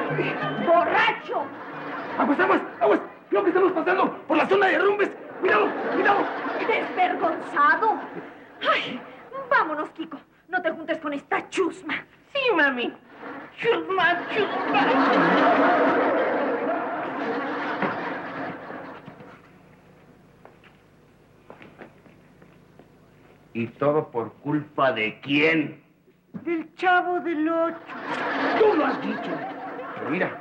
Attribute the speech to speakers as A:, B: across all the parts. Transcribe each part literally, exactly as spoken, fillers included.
A: ¡Borracho!
B: ¡Aguas, aguas, aguas! Creo que estamos pasando por la zona de derrumbes. ¡Cuidado, cuidado!
A: ¡Desvergonzado! ¡Ay! Vámonos, Kiko. No te juntes con esta chusma.
C: Sí, mami. Chusma, chusma.
B: ¿Y todo por culpa de quién?
C: Del Chavo del Ocho.
B: Tú lo has dicho. Pero mira.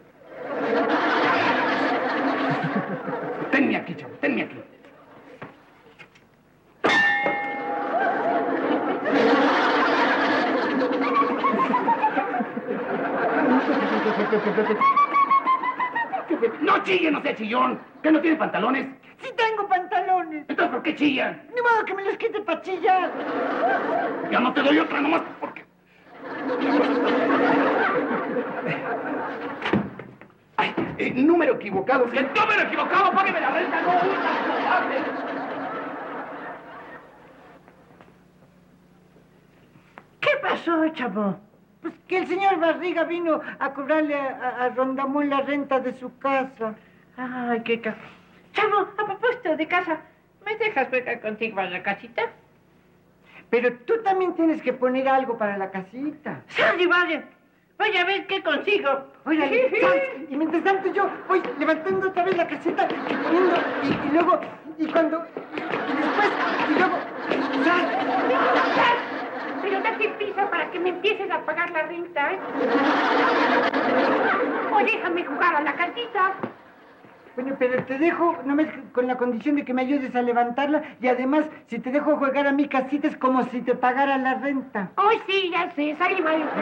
B: Tenme aquí, Chavo, tenme aquí. No chille, no sea chillón. ¿Que no tiene pantalones?
C: Sí tengo pantalones.
B: Entonces, ¿por qué chilla?
C: Ni modo que me los quite para chillar.
B: Ya no te doy otra nomás porque... Ay, eh, número equivocado. ¿Sí? ¡El número equivocado! ¡Págueme la renta! ¡No, una cobarde!
C: ¿Qué pasó, Chavo? Pues que el señor Barriga vino a cobrarle a, a, a Rondamón la renta de su casa. Ay, qué ca... Chavo, a propósito de casa, ¿me dejas jugar contigo a la casita? Pero tú también tienes que poner algo para la casita. ¡Sal y vale! Voy a ver qué consigo. Órale, sal. Y mientras tanto yo voy levantando otra vez la casita y poniendo... Y, y luego... Y cuando... Y después... Y luego... ¡Sal! ¡Sal! Pero date prisa para que me empieces a pagar la renta, ¿eh? O déjame jugar a la casita. Bueno, pero te dejo, nomás con la condición de que me ayudes a levantarla, y además, si te dejo jugar a mi casita, es como si te pagara la renta. ¡Ay, sí, ya sé! ¡Sal y vale!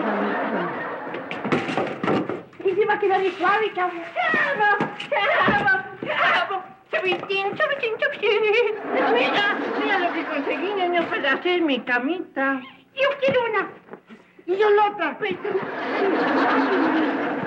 C: Y se va a quedar igual, Chavo. ¡Chavo! ¡Chavo! ¡Chavo! ¡Chavitín! ¡Chavitín! ¡Chavitín! Mira, mira lo que conseguí, niño, para hacer mi camita. Yo quiero una. Y yo la otra. Pues...